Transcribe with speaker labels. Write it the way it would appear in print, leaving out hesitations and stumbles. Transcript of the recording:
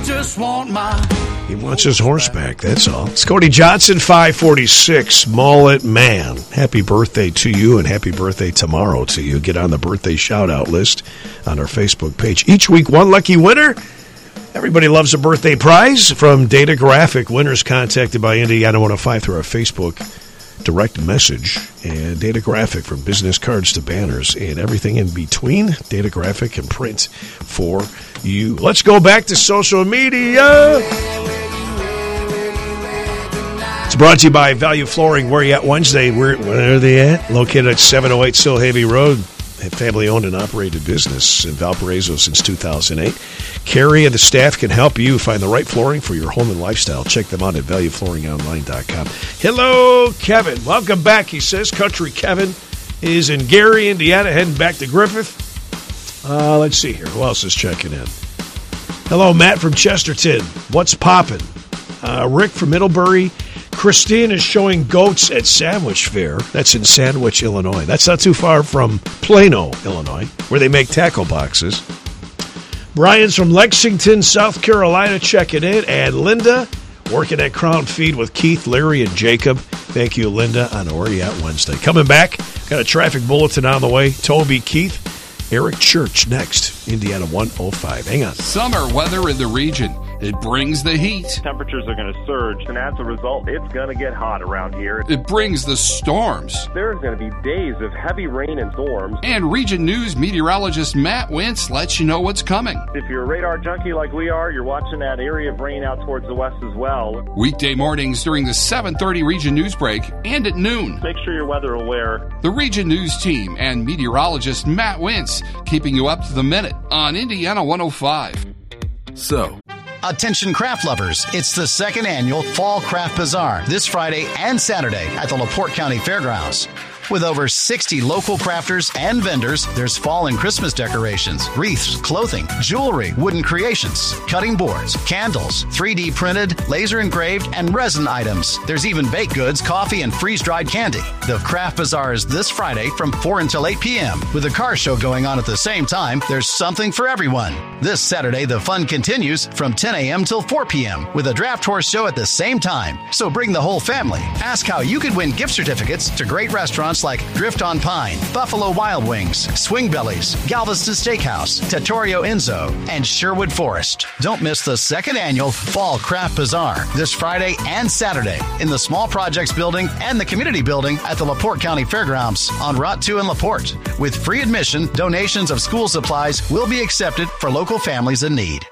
Speaker 1: just want my...
Speaker 2: He wants his horse back, that's all. It's Cody Johnson, 546, Mullet Man. Happy birthday to you, and happy birthday tomorrow to you. Get on the birthday shout-out list on our Facebook page. Each week, one lucky winner. Everybody loves a birthday prize from Data Graphic. Winners contacted by Indiana 105 through our Facebook direct message. And Data Graphic, from business cards to banners and everything in between. Data Graphic and print for you. Let's go back to social media. It's brought to you by Value Flooring. Where are you at Wednesday? Where are they at? Located at 708 Silhavy Road. A family-owned and operated business in Valparaiso since 2008. Carrie and the staff can help you find the right flooring for your home and lifestyle. Check them out at valueflooringonline.com. Hello, Kevin. Welcome back, he says. Country Kevin is in Gary, Indiana, heading back to Griffith. Let's see here. Who else is checking in? Hello, Matt from Chesterton. What's poppin'? Rick from Middlebury. Christine is showing goats at Sandwich Fair. That's in Sandwich, Illinois. That's not too far from Plano, Illinois, where they make tackle boxes. Brian's from Lexington, South Carolina, checking in. And Linda, working at Crown Feed with Keith, Larry, and Jacob. Thank you, Linda, on Where You At Wednesday. Coming back, got a traffic bulletin on the way. Toby, Keith, Eric Church next. Indiana 105. Hang on.
Speaker 3: Summer weather in the region. It brings the heat.
Speaker 4: Temperatures are going to surge, and as a result, it's going to get hot around here.
Speaker 3: It brings the storms.
Speaker 4: There's going to be days of heavy rain and storms.
Speaker 3: And Region News meteorologist Matt Wentz lets you know what's coming.
Speaker 4: If you're a radar junkie like we are, you're watching that area of rain out towards the west as well.
Speaker 3: Weekday mornings during the 7:30 Region News break and at noon.
Speaker 4: Make sure you're weather aware.
Speaker 3: The Region News team and meteorologist Matt Wentz keeping you up to the minute on Indiana 105.
Speaker 5: So... Attention craft lovers, it's the second annual Fall Craft Bazaar this Friday and Saturday at the LaPorte County Fairgrounds. With over 60 local crafters and vendors, there's fall and Christmas decorations, wreaths, clothing, jewelry, wooden creations, cutting boards, candles, 3D printed, laser engraved, and resin items. There's even baked goods, coffee, and freeze-dried candy. The Craft Bazaar is this Friday from 4 until 8 p.m. With a car show going on at the same time, there's something for everyone. This Saturday, the fun continues from 10 a.m. till 4 p.m. with a draft horse show at the same time. So bring the whole family. Ask how you could win gift certificates to great restaurants like Drift on Pine, Buffalo Wild Wings, Swing Bellies, Galveston Steakhouse, Trattoria Enzo, and Sherwood Forest. Don't miss the second annual Fall Craft Bazaar this Friday and Saturday in the Small Projects Building and the Community Building at the LaPorte County Fairgrounds on Route 2 in LaPorte. With free admission, donations of school supplies will be accepted for local families in need.